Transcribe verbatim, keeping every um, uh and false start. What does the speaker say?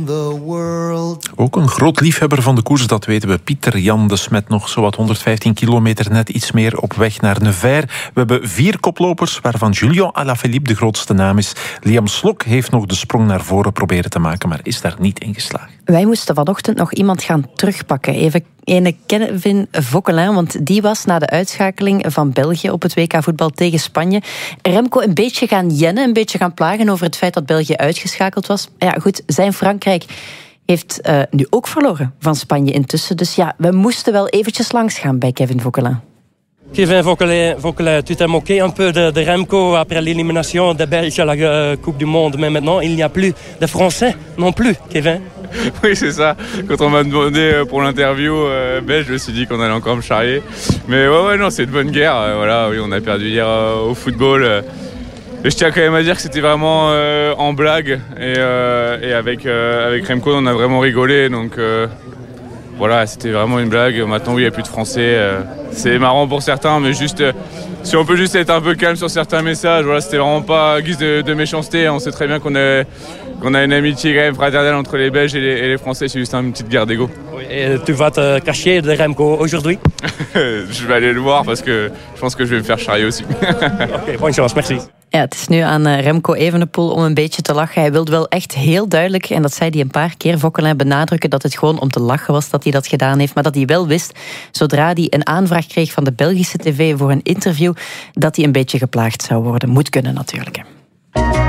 Ook een groot liefhebber van de koers, dat weten we. Pieter Jan de Smet, nog zowat honderdvijftien kilometer, net iets meer op weg naar Nevers. We hebben vier koplopers, waarvan Julian Alaphilippe de grootste naam is. Liam Slok heeft nog de sprong naar voren proberen te maken, maar is daar niet in geslaagd. Wij moesten vanochtend nog iemand gaan terugpakken. Even ene Kevin Vauquelin, want die was na de uitschakeling van België op het W K voetbal tegen Spanje Remco een beetje gaan jennen, een beetje gaan plagen over het feit dat België uitgeschakeld was. Ja, goed, zijn Frankrijk heeft uh, nu ook verloren van Spanje intussen. Dus ja, we moesten wel eventjes langs gaan bij Kevin Vauquelin. Kevin Vauquelin, Vauquelin, tu t'es moqué un peu de, de Remco après l'élimination des Belges à la uh, Coupe du Monde, mais maintenant il n'y a plus de Français non plus, Kevin. Oui, c'est ça. Quand on m'a demandé pour l'interview euh, belge, je me suis dit qu'on allait encore me charrier. Mais ouais, ouais, non, c'est de bonne guerre. Euh, voilà, oui, on a perdu hier euh, au football. Euh, et je tiens quand même à dire que c'était vraiment euh, en blague. Et, euh, et avec, euh, avec Remco, on a vraiment rigolé. Donc euh, voilà, c'était vraiment une blague. Maintenant, oui, il n'y a plus de Français. Euh, c'est marrant pour certains, mais juste... Euh, si on peut juste être un peu calme sur certains messages, voilà, c'était vraiment pas à guise de, de méchanceté. On sait très bien qu'on a, qu'on a une amitié quand même fraternelle entre les Belges et les, et les Français. C'est juste une petite guerre d'ego. Oui, et tu vas te cacher de Remco aujourd'hui? Je vais aller le voir parce que je pense que je vais me faire charrier aussi. Oké, bonne chance, merci. Ja, het is nu aan Remco Evenepoel om een beetje te lachen. Hij wilde wel echt heel duidelijk, en dat zei hij een paar keer, Vauquelin benadrukken dat het gewoon om te lachen was dat hij dat gedaan heeft. Maar dat hij wel wist, zodra hij een aanvraag kreeg van de Belgische tv voor een interview, dat hij een beetje geplaagd zou worden. Moet kunnen natuurlijk.